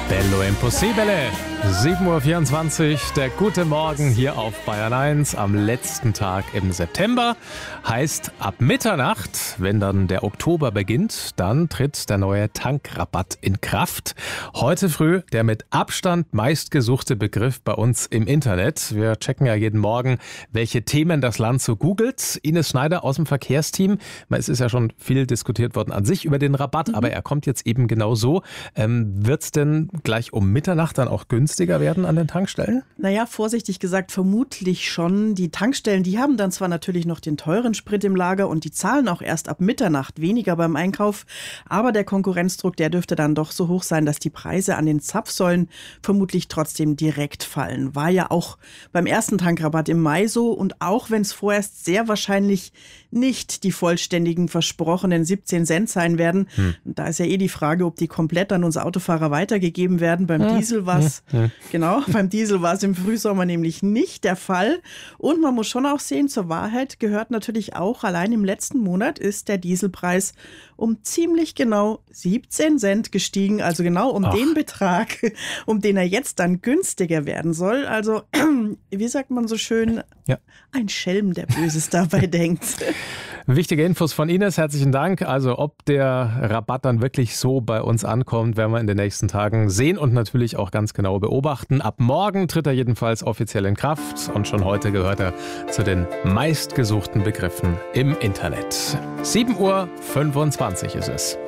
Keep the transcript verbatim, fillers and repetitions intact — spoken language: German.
Bello Impossibile. sieben Uhr vierundzwanzig, der gute Morgen hier auf Bayern eins am letzten Tag im September. Heißt, ab Mitternacht, wenn dann der Oktober beginnt, dann tritt der neue Tankrabatt in Kraft. Heute früh der mit Abstand meistgesuchte Begriff bei uns im Internet. Wir checken ja jeden Morgen, welche Themen das Land so googelt. Ines Schneider aus dem Verkehrsteam. Es ist ja schon viel diskutiert worden an sich über den Rabatt, mhm. aber er kommt jetzt eben genau so. Ähm, wird's denn gleich um Mitternacht dann auch günstiger werden an den Tankstellen? Naja, vorsichtig gesagt, vermutlich schon. Die Tankstellen, die haben dann zwar natürlich noch den teuren Sprit im Lager und die zahlen auch erst ab Mitternacht weniger beim Einkauf, aber der Konkurrenzdruck, der dürfte dann doch so hoch sein, dass die Preise an den Zapfsäulen vermutlich trotzdem direkt fallen. War ja auch beim ersten Tankrabatt im Mai so, und auch wenn es vorerst sehr wahrscheinlich nicht die vollständigen versprochenen siebzehn Cent sein werden, hm. da ist ja eh die Frage, ob die komplett an uns Autofahrer weitergegeben werden. Beim hm. Diesel war es hm. Genau, beim Diesel war es im Frühsommer nämlich nicht der Fall. Und man muss schon auch sehen, zur Wahrheit gehört natürlich auch, allein im letzten Monat ist der Dieselpreis um ziemlich genau siebzehn Cent gestiegen. Also genau um Ach. den Betrag, um den er jetzt dann günstiger werden soll. Also, wie sagt man so schön, ja. ein Schelm, der Böses dabei denkt. Wichtige Infos von Ines, herzlichen Dank. Also ob der Rabatt dann wirklich so bei uns ankommt, werden wir in den nächsten Tagen sehen und natürlich auch ganz genau beobachten. Ab morgen tritt er jedenfalls offiziell in Kraft und schon heute gehört er zu den meistgesuchten Begriffen im Internet. sieben Uhr fünfundzwanzig ist es.